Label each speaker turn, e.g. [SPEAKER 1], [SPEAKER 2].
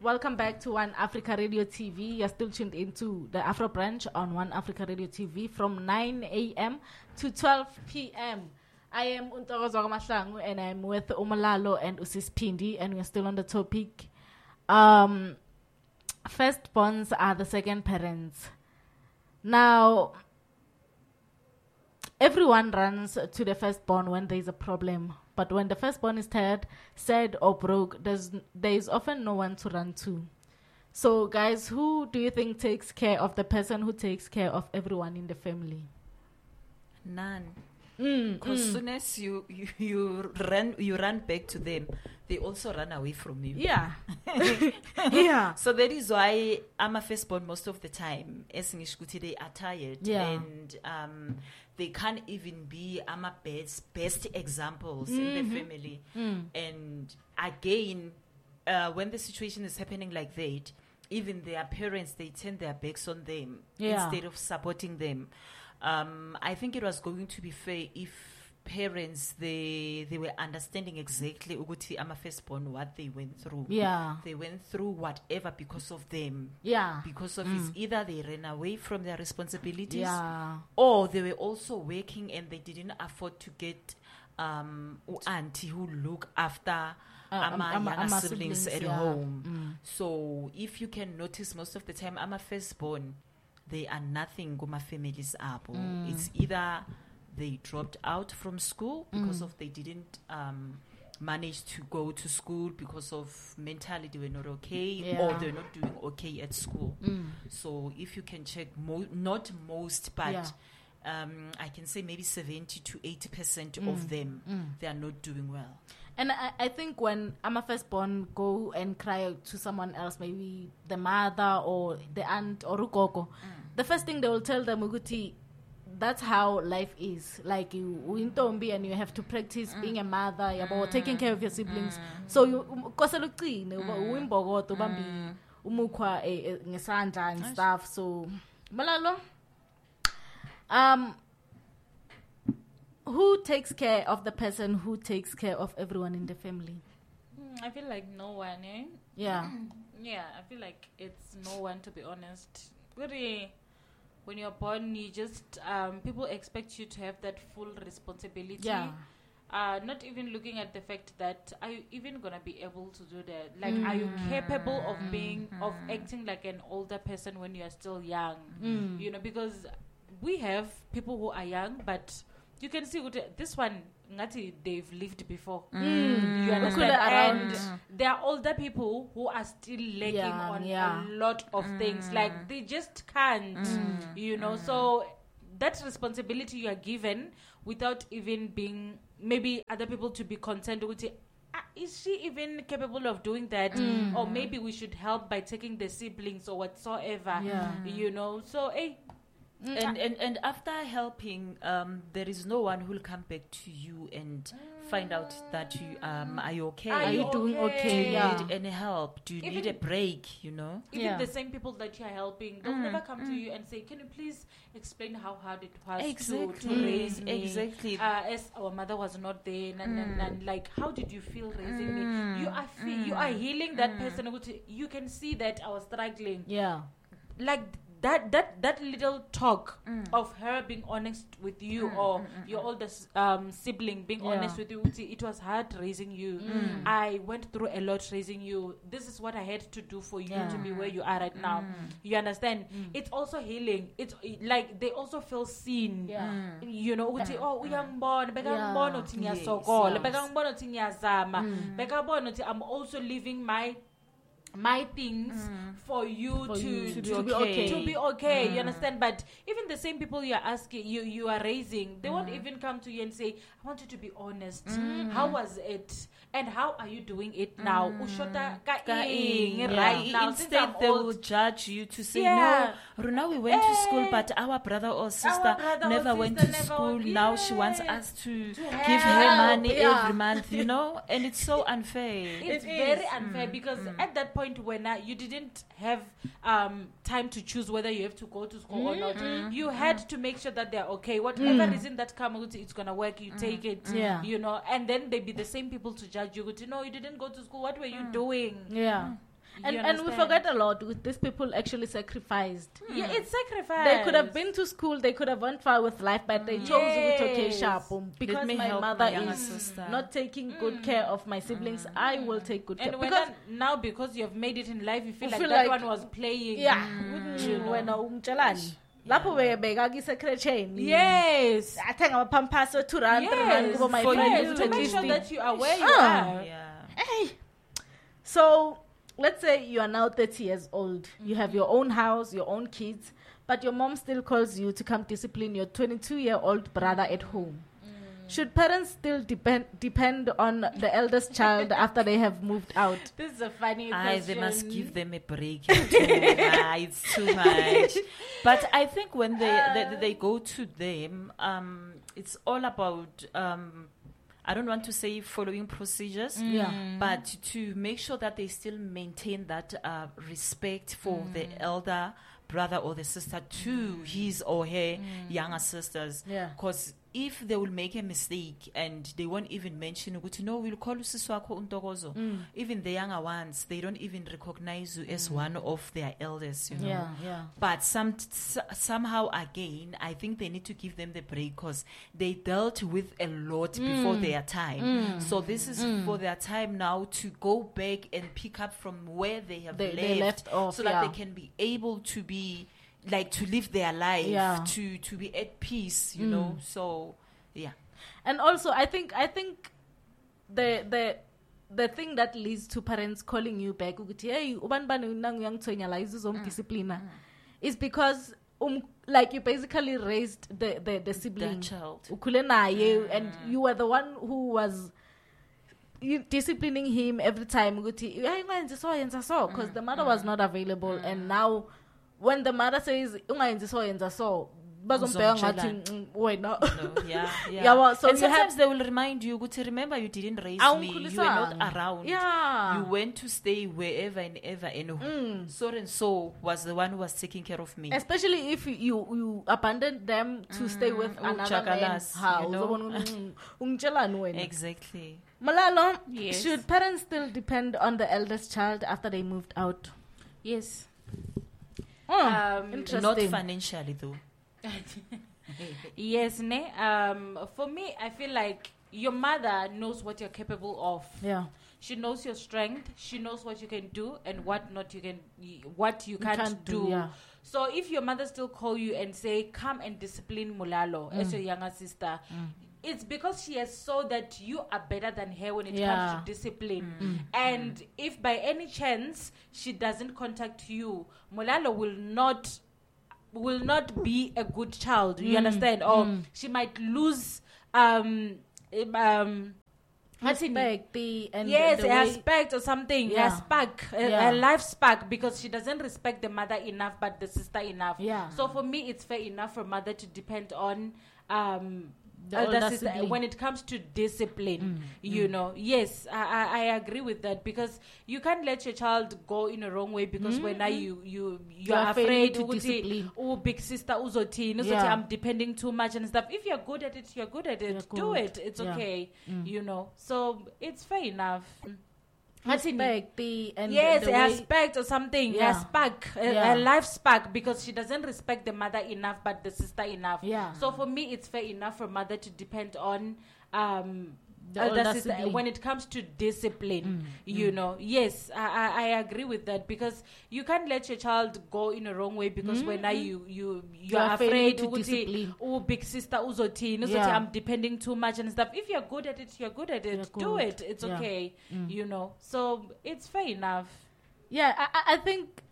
[SPEAKER 1] Welcome back to One Africa Radio TV. You're still tuned into the Afro Branch on One Africa Radio TV from 9 a.m. to 12 p.m. I am Untokozo Mahlangu and I'm with Umalalo and Usis Pindi, and we're still on the topic. Firstborns are the second parents. Now, everyone runs to the firstborn when there's a problem. But when the firstborn is tired, sad or broke, there is often no one to run to. So, guys, who do you think takes care of the person who takes care of everyone in the family?
[SPEAKER 2] None. Because soon as you run back to them, they also run away from you.
[SPEAKER 1] Yeah. Yeah.
[SPEAKER 2] So that is why I'm a firstborn most of the time. They are tired.
[SPEAKER 1] Yeah.
[SPEAKER 2] And they can't even be ama best examples in the family. And again, when the situation is happening like that, even their parents, they turn their backs on them instead of supporting them. I think it was going to be fair if parents they were understanding exactly ukuthi ama firstborn what they went through.
[SPEAKER 1] Yeah.
[SPEAKER 2] They went through whatever because of them.
[SPEAKER 1] Yeah.
[SPEAKER 2] Because of it's either they ran away from their responsibilities,
[SPEAKER 1] Yeah.
[SPEAKER 2] or they were also working and they didn't afford to get auntie who look after younger siblings at home. So if you can notice, most of the time I'm a firstborn, they are nothing goma families abo. It's either they dropped out from school because of they didn't manage to go to school because of mentally they were not okay, or they're not doing okay at school. So if you can check, not most, but I can say maybe 70 to 80% of them, they are not doing well.
[SPEAKER 1] And I think when I'm a firstborn go and cry to someone else, maybe the mother or the aunt or ugogo, the first thing they will tell them, Uguti, that's how life is. Like you intombi and you have to practice being a mother, taking care of your siblings. So you umbogoto bambi umukwa ngesandla and stuff. So Malalo, who takes care of the person who takes care of everyone in the family?
[SPEAKER 3] I feel like no one, eh?
[SPEAKER 1] Yeah.
[SPEAKER 3] Yeah, I feel like it's no one, to be honest. Really, when you're born, you just, people expect you to have that full responsibility.
[SPEAKER 1] Yeah.
[SPEAKER 3] Not even looking at the fact that, are you even going to be able to do that? Like, are you capable of acting like an older person when you are still young? You know, because we have people who are young, but you can see this one, ngati they've lived before. You understand? And there are older people who are still lacking on a lot of things. Like they just can't, you know. So that responsibility you are given without even being maybe other people to be concerned with it. Is she even capable of doing that? Or maybe we should help by taking the siblings or whatsoever. You know. So
[SPEAKER 2] And after helping, there is no one who will come back to you and find out that you are you okay?
[SPEAKER 1] Are you doing okay?
[SPEAKER 2] Do you need any help? Do you need a break? You know,
[SPEAKER 3] even the same people that you are helping, they'll never come to you and say, "Can you please explain how hard it was to raise me?"
[SPEAKER 2] Exactly.
[SPEAKER 3] As our mother was not there, and like, how did you feel raising me? You are healing that person. You can see that I was struggling.
[SPEAKER 1] Yeah.
[SPEAKER 3] Like that little talk of her being honest with you, or your oldest sibling being honest with you, it was hard raising you. I went through a lot raising you. This is what I had to do for you to be where you are right now. You understand? It's also healing. It's like they also feel seen. You know, I'm also living my things for you to be okay. You understand? But even the same people you are asking, you are raising, they won't even come to you and say, I want you to be honest. How was it? And how are you doing it now?
[SPEAKER 2] Right now, instead they will judge you to say, no, Runa, we went to school, but our brother or sister never went to school. Now she wants us to give her money every month, you know? And it's so unfair.
[SPEAKER 3] It's very unfair because at that point when you didn't have time to choose whether you have to go to school or not, you had to make sure that they're okay. Whatever reason that comes, it's going to work, you take it, you know? And then they be the same people to judge you. You know, you didn't go to school. What were you doing?
[SPEAKER 1] Yeah. And we forget a lot. With these people actually sacrificed.
[SPEAKER 3] Yeah, it's sacrifice.
[SPEAKER 1] They could have been to school. They could have went far with life, but they chose to okay, sharp. Because my mother is not taking good care of my siblings, I will take good care.
[SPEAKER 3] Because now, because you have made it in life, you feel like that one was playing.
[SPEAKER 1] Yeah. Lapho beka kisekretsheni.
[SPEAKER 3] Yes.
[SPEAKER 1] Athenga amapampers we-2 for my friends
[SPEAKER 3] to make sure that you are where you are.
[SPEAKER 2] Yeah.
[SPEAKER 1] Hey. So let's say you are now 30 years old. You have your own house, your own kids, but your mom still calls you to come discipline your 22-year-old brother at home. Should parents still depend on the eldest child after they have moved out?
[SPEAKER 3] This is a funny question.
[SPEAKER 2] They must give them a break. It's too much. But I think when they go to them, it's all about, I don't want to say following procedures, but to make sure that they still maintain that respect for the elder brother or the sister to his or her younger sisters. Because if they will make a mistake and they won't even mention, no, we'll call you Siswako Untogozo. Even the younger ones, they don't even recognize you as one of their elders, you know. But somehow again, I think they need to give them the break because they dealt with a lot before their time. So this is for their time now to go back and pick up from where they have left off, so that they can be able to be like to live their life, to be at peace, you know. So
[SPEAKER 1] and also I think the thing that leads to parents calling you back, hey, discipline, is because like you basically raised the sibling,
[SPEAKER 2] the child,
[SPEAKER 1] and you were the one who was disciplining him every time because the mother was not available, and now when the mother says so
[SPEAKER 2] so and sometimes they will remind you, remember you didn't raise me, you were not around, you went to stay wherever and ever, and so and so was the one who was taking care of me.
[SPEAKER 1] Especially if you abandoned them to stay with another man's house, you know?
[SPEAKER 2] Exactly.
[SPEAKER 1] Malalo, should parents still depend on the eldest child after they moved out?
[SPEAKER 3] Yes.
[SPEAKER 1] Interesting.
[SPEAKER 2] Not financially though.
[SPEAKER 3] Yes, for me, I feel like your mother knows what you're capable of.
[SPEAKER 1] Yeah.
[SPEAKER 3] She knows your strength. She knows what you can do and what you can't do.
[SPEAKER 1] Yeah.
[SPEAKER 3] So if your mother still call you and say, come and discipline Mulalo as your younger sister, it's because she has saw that you are better than her when it comes to discipline. And if by any chance she doesn't contact you, Mulalo will not be a good child. You understand? Or she might lose
[SPEAKER 1] aspect
[SPEAKER 3] or something, a spark, a life spark, because she doesn't respect the mother enough but the sister enough. So for me, it's fair enough for mother to depend on the sister when it comes to discipline. You know, yes, I agree with that, because you can't let your child go in a wrong way because when you're afraid
[SPEAKER 1] to discipline.
[SPEAKER 3] Oh, big sister I'm depending too much and stuff. If you're good at it, you're good at it. Do it. It's okay. You know, so it's fair enough.
[SPEAKER 1] Aspect
[SPEAKER 3] aspect or something, a spark, a life spark, because she doesn't respect the mother enough but the sister enough. So for me, it's fair enough for mother to depend on the sister when it comes to discipline. You know, yes, I agree with that, because you can't let your child go in a wrong way because when you're afraid
[SPEAKER 1] to discipline.
[SPEAKER 3] Oh, big sister I'm depending too much and stuff. If you're good at it, you're good at it. Do it. It's okay. You know, so it's fair enough.
[SPEAKER 1] I think